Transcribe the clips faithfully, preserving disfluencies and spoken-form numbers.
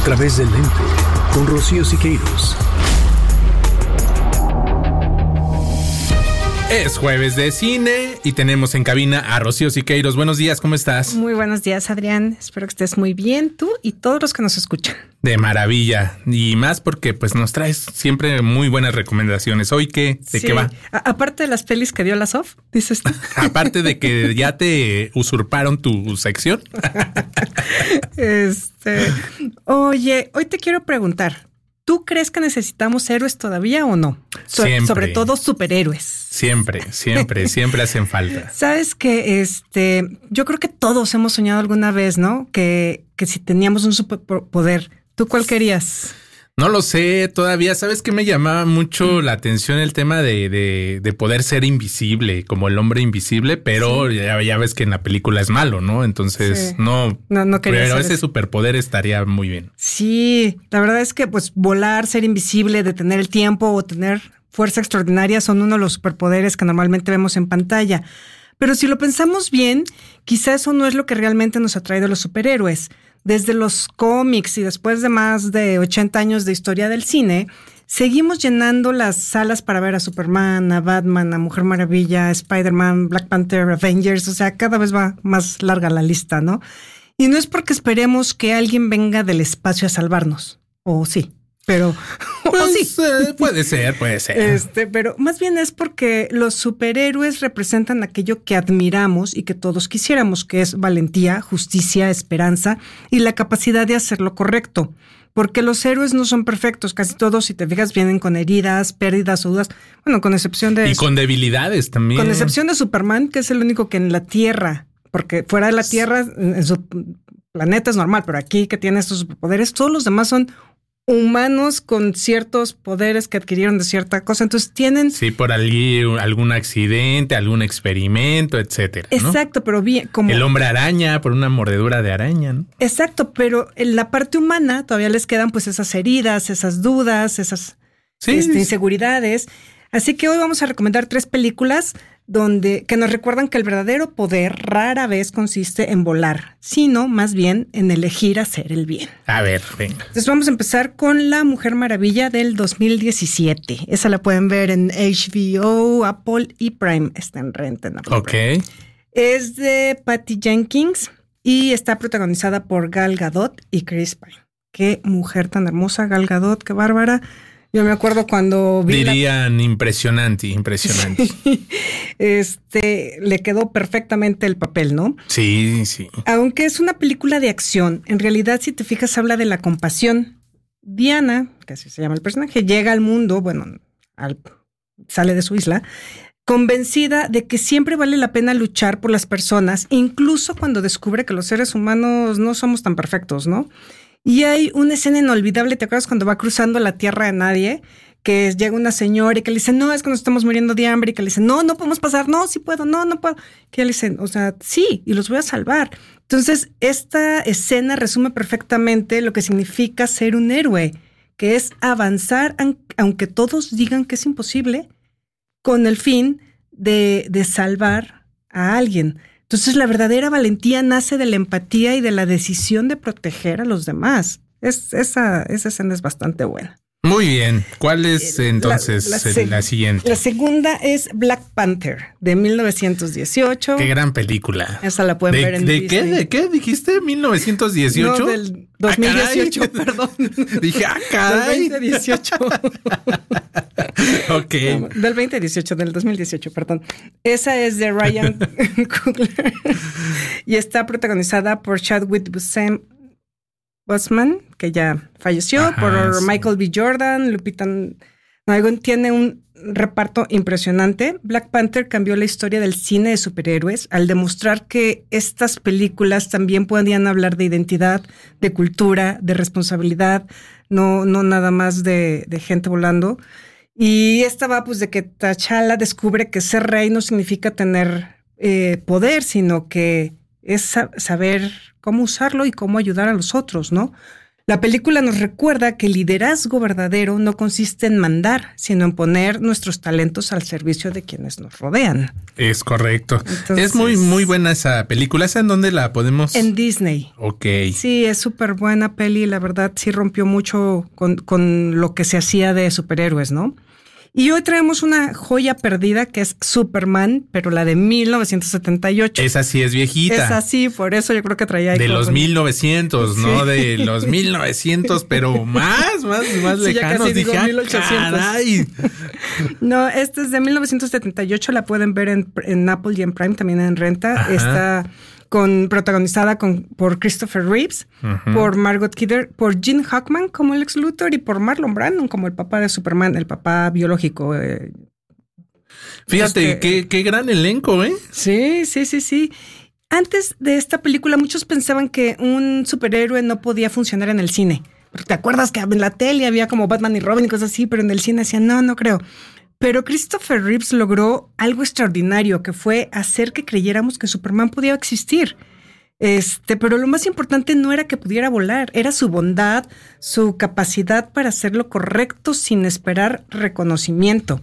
través del lente, con Rocío Siqueiros. Es jueves de cine y tenemos en cabina a Rocío Siqueiros. Buenos días, ¿cómo estás? Muy buenos días, Adrián. Espero que estés muy bien, tú y todos los que nos escuchan. De maravilla. Y más porque pues nos traes siempre muy buenas recomendaciones. ¿Hoy qué? ¿De sí. qué va? A- aparte de las pelis que dio la Sof, dices tú. Aparte de que ya te usurparon tu sección. este, oye, hoy te quiero preguntar. ¿Tú crees que necesitamos héroes todavía o no? So- Siempre. Sobre todo superhéroes. Siempre, siempre, siempre hacen falta. Sabes que este, yo creo que todos hemos soñado alguna vez, ¿no? Que, que si teníamos un superpoder, ¿tú cuál querías? No lo sé todavía. ¿Sabes qué me llamaba mucho la atención el tema de, de, de poder ser invisible, como el hombre invisible? Pero sí. ya, ya ves que en la película es malo, ¿no? Entonces, sí. no, no, no quería pero ese eso. superpoder estaría muy bien. Sí, la verdad es que pues volar, ser invisible, detener el tiempo o tener fuerza extraordinaria son uno de los superpoderes que normalmente vemos en pantalla. Pero si lo pensamos bien, quizá eso no es lo que realmente nos ha traído los superhéroes. Desde los cómics y después de más de ochenta años de historia del cine, seguimos llenando las salas para ver a Superman, a Batman, a Mujer Maravilla, a Spider-Man, Black Panther, Avengers. O sea, cada vez va más larga la lista, ¿no? Y no es porque esperemos que alguien venga del espacio a salvarnos. O sí, pero... Pues, o sí. eh, puede ser, puede ser. Este, pero más bien es porque los superhéroes representan aquello que admiramos y que todos quisiéramos, que es valentía, justicia, esperanza y la capacidad de hacer lo correcto. Porque los héroes no son perfectos, casi todos, si te fijas, vienen con heridas, pérdidas o dudas. Bueno, con excepción de... Y con debilidades también. Con excepción de Superman, que es el único que en la Tierra, porque fuera de la Tierra, en su planeta es normal, pero aquí que tiene estos superpoderes, todos los demás son humanos con ciertos poderes que adquirieron de cierta cosa, entonces tienen... Sí, por allí algún accidente, algún experimento, etcétera, ¿no? Exacto, pero bien, como... El hombre araña por una mordedura de araña, ¿no? Exacto, pero en la parte humana todavía les quedan pues esas heridas, esas dudas, esas sí, este, sí. inseguridades. Así que hoy vamos a recomendar tres películas donde que nos recuerdan que el verdadero poder rara vez consiste en volar, sino más bien en elegir hacer el bien. A ver, venga. Entonces vamos a empezar con La Mujer Maravilla del dos mil diecisiete. Esa la pueden ver en H B O, Apple y Prime. Está en renta en Apple. Ok. Prime. Es de Patty Jenkins y está protagonizada por Gal Gadot y Chris Pine. Qué mujer tan hermosa, Gal Gadot, qué bárbara. Yo me acuerdo cuando vi Dirían la... impresionante, impresionante. Sí. Este, le quedó perfectamente el papel, ¿no? Sí, sí. Aunque es una película de acción, en realidad, si te fijas, habla de la compasión. Diana, que así se llama el personaje, llega al mundo, bueno, al, sale de su isla, convencida de que siempre vale la pena luchar por las personas, incluso cuando descubre que los seres humanos no somos tan perfectos, ¿no? Y hay una escena inolvidable, ¿te acuerdas cuando va cruzando la tierra de nadie? Que llega una señora y que le dice, no, es que nos estamos muriendo de hambre. Y que le dice, no, no podemos pasar. No, sí puedo, no, no puedo. Que ella le dice, o sea, sí, y los voy a salvar. Entonces, esta escena resume perfectamente lo que significa ser un héroe, que es avanzar, aunque todos digan que es imposible, con el fin de, de salvar a alguien. Entonces, la verdadera valentía nace de la empatía y de la decisión de proteger a los demás. Es, esa, esa escena es bastante buena. Muy bien. ¿Cuál es entonces la, la, la siguiente? La segunda es Black Panther de mil novecientos dieciocho. Qué gran película. Esa la pueden ¿De, ver en ¿De Disney. qué? ¿De qué dijiste? ¿mil novecientos dieciocho? No, del dos mil dieciocho, ah, perdón. Dije, ah, caray. Del veinte dieciocho. Ok. No, del veinte dieciocho, del dos mil dieciocho, perdón. Esa es de Ryan Coogler y está protagonizada por Chadwick Boseman, que ya falleció, Ajá, por sí. Michael B. Jordan, Lupita Nyong'o. Tiene un reparto impresionante. Black Panther cambió la historia del cine de superhéroes al demostrar que estas películas también podían hablar de identidad, de cultura, de responsabilidad, no, no nada más de, de gente volando. Y esta va pues de que T'Challa descubre que ser rey no significa tener eh, poder, sino que es saber cómo usarlo y cómo ayudar a los otros, ¿no? La película nos recuerda que el liderazgo verdadero no consiste en mandar, sino en poner nuestros talentos al servicio de quienes nos rodean. Es correcto. Entonces, es muy, muy buena esa película. ¿Esa en dónde la podemos? En Disney. Ok. Sí, es súper buena peli. La verdad, sí rompió mucho con, con lo que se hacía de superhéroes, ¿no? Y hoy traemos una joya perdida que es Superman, pero la de mil novecientos setenta y ocho. Esa sí es viejita. Es así, por eso yo creo que traía... De los mil novecientos, Sí. ¿no? De los mil novecientos, pero más, más, más Sí, ya lejanos. casi digo Dije, mil ochocientos. "Ah, caray". No, esta es de mil novecientos setenta y ocho, la pueden ver en, en Apple y en Prime, también en renta. Ajá. Está con, protagonizada con, por Christopher Reeves, Ujú. por Margot Kidder, por Gene Hackman como el Lex Luthor y por Marlon Brando como el papá de Superman, el papá biológico. Eh. Fíjate, Este- qué, qué gran elenco, ¿eh? Sí, sí, sí, sí. Antes de esta película, muchos pensaban que un superhéroe no podía funcionar en el cine. Porque te acuerdas que en la tele había como Batman y Robin y cosas así, pero en el cine decían, no, no creo. Pero Christopher Reeves logró algo extraordinario, que fue hacer que creyéramos que Superman podía existir. Este, pero lo más importante no era que pudiera volar, era su bondad, su capacidad para hacer lo correcto sin esperar reconocimiento.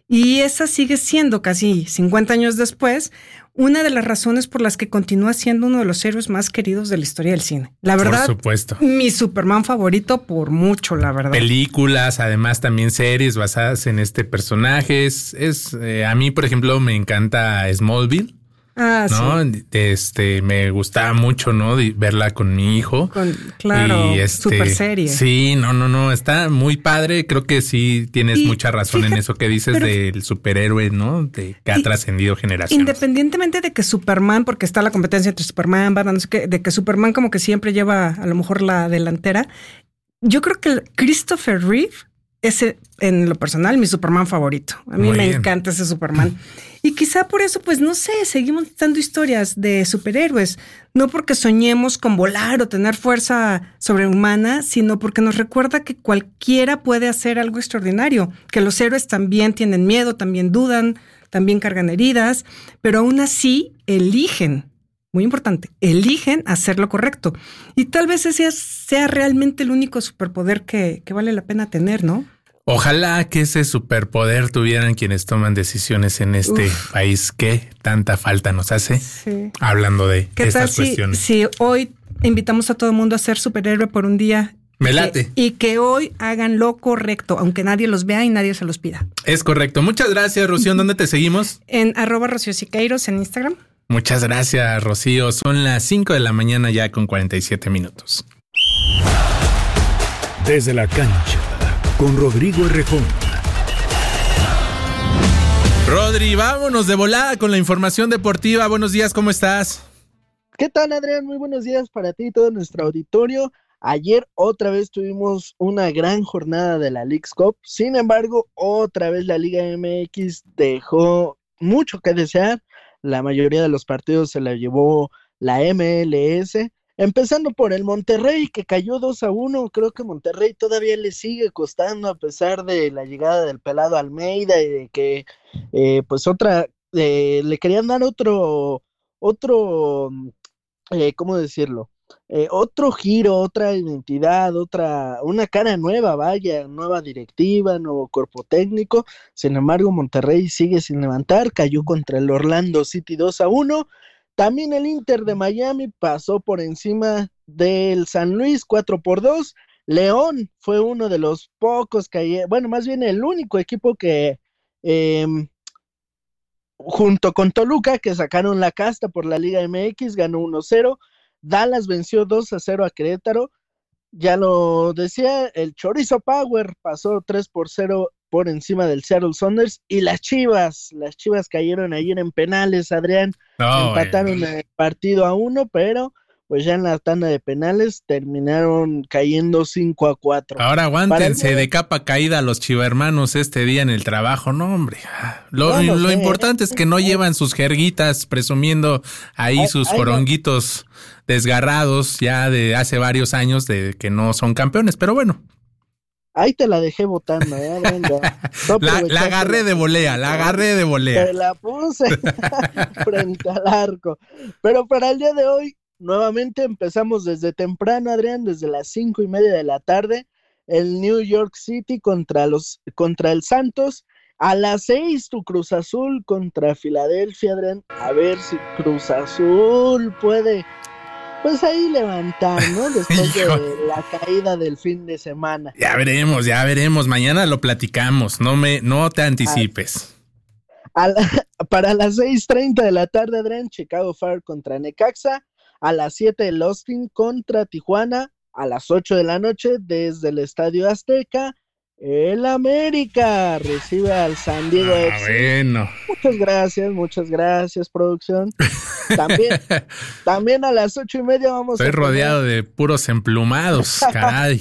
Y esa sigue siendo, casi cincuenta años después, una de las razones por las que continúa siendo uno de los héroes más queridos de la historia del cine. La verdad, Por supuesto. mi Superman favorito por mucho, la verdad. Películas, además también series basadas en este personaje. Es, es eh, a mí, por ejemplo, me encanta Smallville. Ah, ¿No? sí. Este, me gustaba mucho, ¿no? De verla con mi hijo. Con, claro, Y este, super serie. Sí, no, no, no, está muy padre. Creo que sí tienes Y mucha razón fíjate, en eso que dices pero- del superhéroe, ¿no? De que ha Y- trascendido generaciones. Independientemente de que Superman, porque está la competencia entre Superman, Batman, no sé qué, de que Superman como que siempre lleva a lo mejor la delantera, yo creo que Christopher Reeve es, eh, en lo personal, mi Superman favorito. A mí Muy me bien. encanta ese Superman. Y quizá por eso, pues no sé, seguimos dando historias de superhéroes. No porque soñemos con volar o tener fuerza sobrehumana, sino porque nos recuerda que cualquiera puede hacer algo extraordinario. Que los héroes también tienen miedo, también dudan, también cargan heridas, pero aún así eligen. Muy importante, eligen hacer lo correcto. Y tal vez ese sea realmente el único superpoder que, que vale la pena tener, ¿no? Ojalá que ese superpoder tuvieran quienes toman decisiones en este Uf. país que tanta falta nos hace. Sí. Hablando de ¿Qué tal estas si, cuestiones. si hoy invitamos a todo el mundo a ser superhéroe por un día? Me y late. que- y que hoy hagan lo correcto, aunque nadie los vea y nadie se los pida. Es correcto. Muchas gracias, Rocío. ¿En dónde te seguimos? En arroba Rocío Siqueiros en Instagram. Muchas gracias, Rocío. Son las cinco de la mañana ya con cuarenta y siete minutos. Desde la cancha, con Rodrigo Herrejón. Rodri, vámonos de volada con la información deportiva. Buenos días, ¿cómo estás? ¿Qué tal, Adrián? Muy buenos días para ti y todo nuestro auditorio. Ayer otra vez tuvimos una gran jornada de la Leagues Cup. Sin embargo, otra vez la Liga M X dejó mucho que desear. La mayoría de los partidos se la llevó la M L S. Empezando por el Monterrey, que cayó dos a uno. Creo que Monterrey todavía le sigue costando a pesar de la llegada del pelado Almeida y de que eh, pues otra, eh, le querían dar otro, otro, eh, ¿cómo decirlo? Eh, otro giro, otra identidad, otra, una cara nueva, vaya, nueva directiva, nuevo cuerpo técnico. Sin embargo, Monterrey sigue sin levantar, cayó contra el Orlando City dos a uno. También el Inter de Miami pasó por encima del San Luis cuatro por dos. León fue uno de los pocos que, bueno, más bien el único equipo que eh, junto con Toluca, que sacaron la casta por la Liga M X, ganó uno cero. Dallas venció dos a cero a Querétaro. Ya lo decía, el Chorizo Power pasó tres por cero por encima del Seattle Sounders. Y las Chivas, las Chivas cayeron ayer en penales, Adrián. No, Empataron eh, el partido a uno, pero pues ya en la tanda de penales terminaron cayendo cinco a cuatro. Ahora aguántense Para mí- de capa caída los chivermanos este día en el trabajo. No, hombre. Lo, No, no lo sé. importante es que no llevan sus jerguitas presumiendo ahí Ay, sus ay, no. joronguitos desgarrados ya de hace varios años de que no son campeones. Pero bueno, Ahí te la dejé botando, ¿eh? Venga. Tú la, la aprovechaste agarré de volea, la agarré de volea. Te la puse frente al arco. Pero para el día de hoy, nuevamente empezamos desde temprano, Adrián, desde las cinco y media de la tarde, el New York City contra los contra el Santos. A las seis, tu Cruz Azul contra Filadelfia, Adrián. A ver si Cruz Azul puede, pues ahí levantar, ¿no? Después de la caída del fin de semana. Ya veremos, ya veremos. Mañana lo platicamos. No me, no te anticipes. A la, para las seis treinta de la tarde, Adrián, Chicago Fire contra Necaxa. A las siete, el Austin contra Tijuana. A las ocho de la noche, desde el Estadio Azteca, el América recibe al San Diego ah, F C. Bueno. Muchas gracias, muchas gracias, producción. También, también a las ocho y media vamos Estoy a... Estoy rodeado de puros emplumados, caray.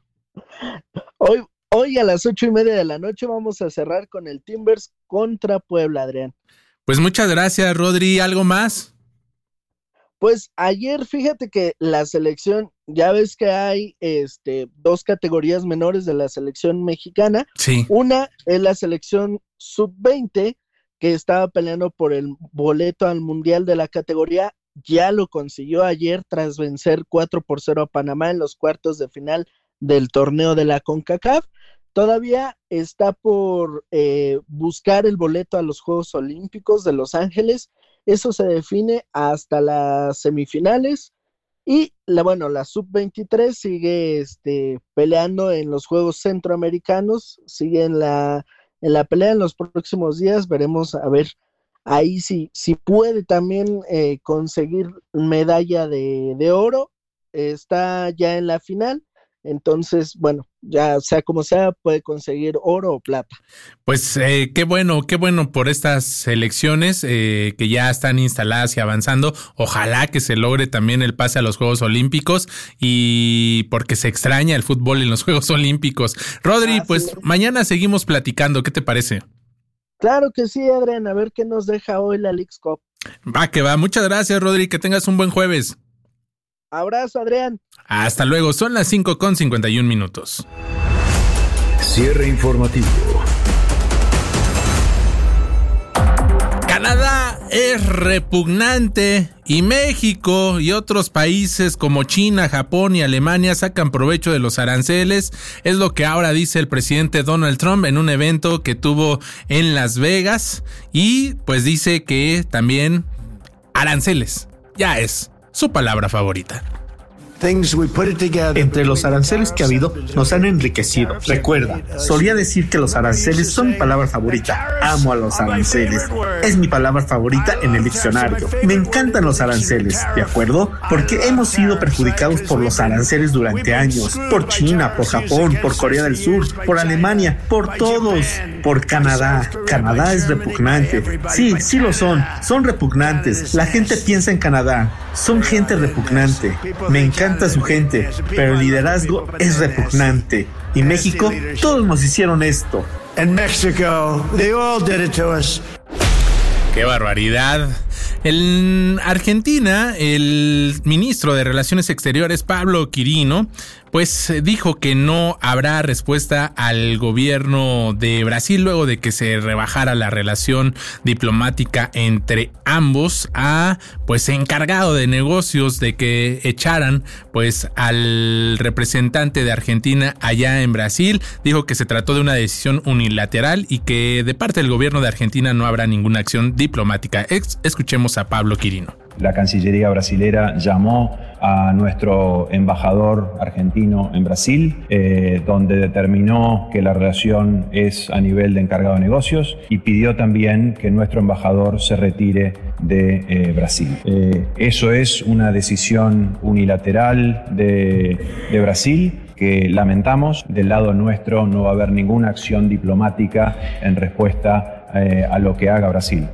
Hoy, hoy a las ocho y media de la noche vamos a cerrar con el Timbers contra Puebla, Adrián. Pues muchas gracias, Rodri. ¿Algo más? Pues ayer, fíjate que la selección, ya ves que hay este, dos categorías menores de la selección mexicana. Sí. Una es la selección sub veinte, que estaba peleando por el boleto al Mundial de la categoría. Ya lo consiguió ayer tras vencer cuatro por cero a Panamá en los cuartos de final del torneo de la CONCACAF. Todavía está por eh, buscar el boleto a los Juegos Olímpicos de Los Ángeles. Eso se define hasta las semifinales. Y la, bueno, la sub veintitrés sigue este, peleando en los Juegos Centroamericanos, sigue en la, en la pelea en los próximos días. Veremos a ver ahí si, si puede también eh, conseguir medalla de, de oro. Eh, está ya en la final. Entonces, bueno, ya sea como sea, puede conseguir oro o plata. Pues eh, qué bueno, qué bueno por estas selecciones eh, que ya están instaladas y avanzando. Ojalá que se logre también el pase a los Juegos Olímpicos y porque se extraña el fútbol en los Juegos Olímpicos. Rodri, ah, pues sí. Mañana seguimos platicando. ¿Qué te parece? Claro que sí, Adrián. A ver qué nos deja hoy la Leagues Cup. Va que va. Muchas gracias, Rodri. Que tengas un buen jueves. Abrazo, Adrián. Hasta luego, son las cinco con cincuenta y un minutos. Cierre informativo. Canadá es repugnante y México y otros países como China, Japón y Alemania sacan provecho de los aranceles. Es lo que ahora dice el presidente Donald Trump en un evento que tuvo en Las Vegas y pues dice que también aranceles ya es su palabra favorita. Entre los aranceles que ha habido, nos han enriquecido. Recuerda, solía decir que los aranceles son mi palabra favorita. Amo a los aranceles. Es mi palabra favorita en el diccionario. Me encantan los aranceles, ¿de acuerdo? Porque hemos sido perjudicados por los aranceles durante años. Por China, por Japón, por Corea del Sur, por Alemania, por todos. Por Canadá. Canadá es repugnante. Sí, sí lo son. Son repugnantes. La gente piensa en Canadá. Son gente repugnante. Me encanta su gente, pero el liderazgo es repugnante. Y México, todos nos hicieron esto. En México, they all did it to us. ¡Qué barbaridad! En Argentina, el ministro de Relaciones Exteriores, Pablo Quirino, pues dijo que no habrá respuesta al gobierno de Brasil luego de que se rebajara la relación diplomática entre ambos a pues encargado de negocios de que echaran pues al representante de Argentina allá en Brasil. Dijo que se trató de una decisión unilateral y que de parte del gobierno de Argentina no habrá ninguna acción diplomática. Es- escuchemos a Pablo Quirino. La Cancillería brasilera llamó a nuestro embajador argentino en Brasil, eh, donde determinó que la relación es a nivel de encargado de negocios y pidió también que nuestro embajador se retire de eh, Brasil. Eh, eso es una decisión unilateral de, de Brasil que lamentamos. Del lado nuestro no va a haber ninguna acción diplomática en respuesta eh, a lo que haga Brasil.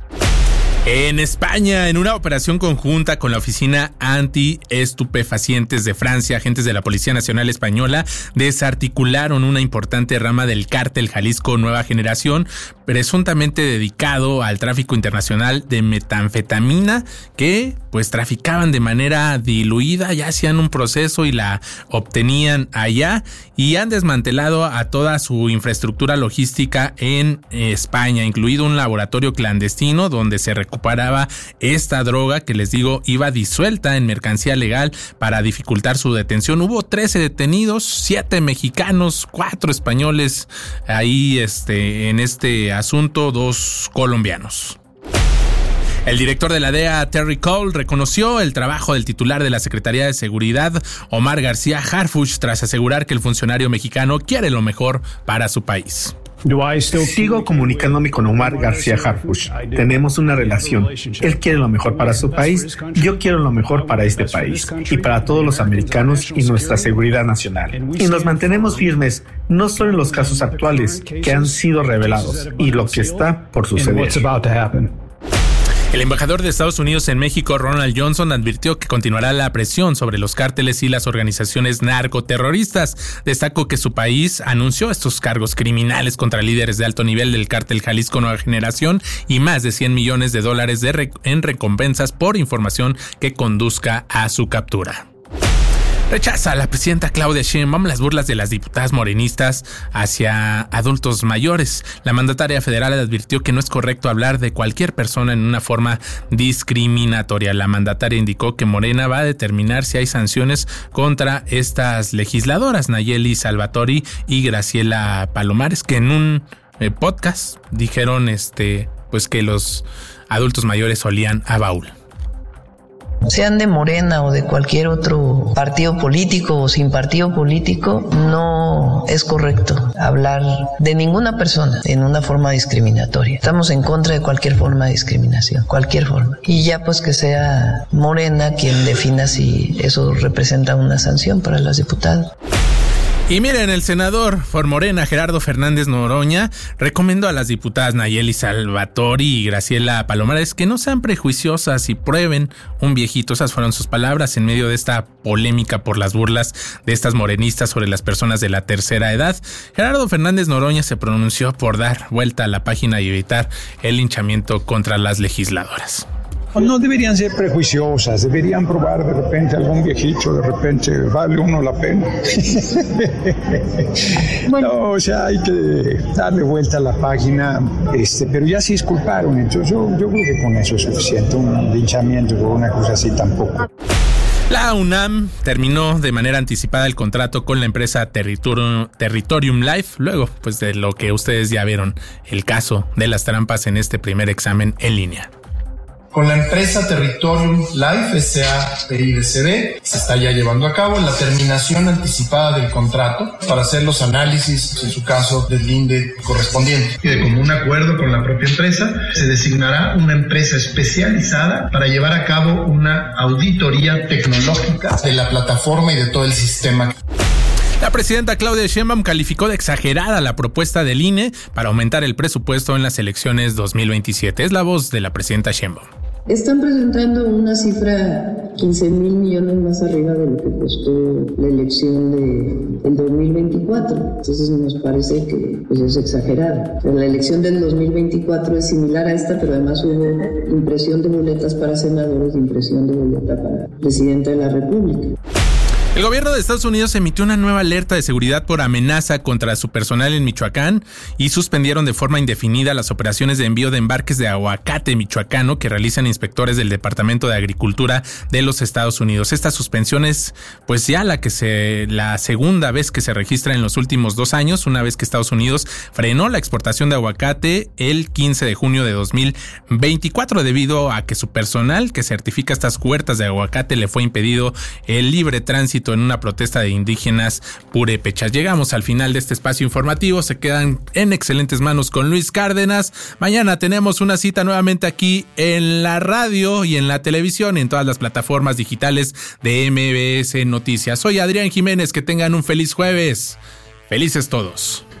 En España, en una operación conjunta con la Oficina Anti-Estupefacientes de Francia, agentes de la Policía Nacional Española desarticularon una importante rama del cártel Jalisco Nueva Generación, presuntamente dedicado al tráfico internacional de metanfetamina, que pues traficaban de manera diluida, ya hacían un proceso y la obtenían allá, y han desmantelado a toda su infraestructura logística en España, incluido un laboratorio clandestino donde se ocupaba esta droga que les digo iba disuelta en mercancía legal para dificultar su detención. Hubo trece detenidos, siete mexicanos, cuatro españoles ahí este, en este asunto, dos colombianos. El director de la D E A, Terry Cole, reconoció el trabajo del titular de la Secretaría de Seguridad, Omar García Harfuch, tras asegurar que el funcionario mexicano quiere lo mejor para su país. Sigo comunicándome con Omar García Harfuch. Tenemos una relación. Él quiere lo mejor para su país, yo quiero lo mejor para este país y para todos los americanos y nuestra seguridad nacional. Y nos mantenemos firmes, no solo en los casos actuales que han sido revelados y lo que está por suceder. El embajador de Estados Unidos en México, Ronald Johnson, advirtió que continuará la presión sobre los cárteles y las organizaciones narcoterroristas. Destacó que su país anunció estos cargos criminales contra líderes de alto nivel del cártel Jalisco Nueva Generación y más de cien millones de dólares de rec- en recompensas por información que conduzca a su captura. Rechaza la presidenta Claudia Sheinbaum las burlas de las diputadas morenistas hacia adultos mayores. La mandataria federal advirtió que no es correcto hablar de cualquier persona en una forma discriminatoria. La mandataria indicó que Morena va a determinar si hay sanciones contra estas legisladoras, Nayeli Salvatori y Graciela Palomares, que en un eh, podcast dijeron este, pues que los adultos mayores olían a baúl. Sean de Morena o de cualquier otro partido político o sin partido político, no es correcto hablar de ninguna persona en una forma discriminatoria. Estamos en contra de cualquier forma de discriminación, cualquier forma. Y ya pues que sea Morena quien defina si eso representa una sanción para las diputadas. Y miren, el senador por Morena, Gerardo Fernández Noroña, recomendó a las diputadas Nayeli Salvatori y Graciela Palomares que no sean prejuiciosas y prueben un viejito. Esas fueron sus palabras en medio de esta polémica por las burlas de estas morenistas sobre las personas de la tercera edad. Gerardo Fernández Noroña se pronunció por dar vuelta a la página y evitar el linchamiento contra las legisladoras. No deberían ser prejuiciosas, deberían probar de repente algún viejito, de repente vale uno la pena. Bueno. No, o sea, hay que darle vuelta a la página, este, pero ya se disculparon, entonces yo, yo creo que con eso es suficiente, un linchamiento o una cosa así tampoco. La UNAM terminó de manera anticipada el contrato con la empresa Territorium, Territorium Life, luego pues de lo que ustedes ya vieron, el caso de las trampas en este primer examen en línea. Con la empresa Territorium Life S A P I D C B se está ya llevando a cabo la terminación anticipada del contrato para hacer los análisis, en su caso, del linde correspondiente. Y de común acuerdo con la propia empresa, se designará una empresa especializada para llevar a cabo una auditoría tecnológica de la plataforma y de todo el sistema. La presidenta Claudia Sheinbaum calificó de exagerada la propuesta del I N E para aumentar el presupuesto en las elecciones dos mil veintisiete. Es la voz de la presidenta Sheinbaum. Están presentando una cifra quince mil millones más arriba de lo que costó la elección de, del dos mil veinticuatro. Entonces nos parece que pues, es exagerado. Pero la elección del dos mil veinticuatro es similar a esta, pero además hubo impresión de boletas para senadores y impresión de boleta para presidente de la República. El gobierno de Estados Unidos emitió una nueva alerta de seguridad por amenaza contra su personal en Michoacán y suspendieron de forma indefinida las operaciones de envío de embarques de aguacate michoacano que realizan inspectores del Departamento de Agricultura de los Estados Unidos. Esta suspensión es pues ya la que se la segunda vez que se registra en los últimos dos años, una vez que Estados Unidos frenó la exportación de aguacate el quince de junio de dos mil veinticuatro debido a que su personal que certifica estas huertas de aguacate le fue impedido el libre tránsito en una protesta de indígenas purépechas. Llegamos al final de este espacio informativo. Se quedan en excelentes manos con Luis Cárdenas. Mañana tenemos una cita nuevamente aquí en la radio y en la televisión y en todas las plataformas digitales de M B S Noticias. Soy Adrián Jiménez. Que tengan un feliz jueves. Felices todos.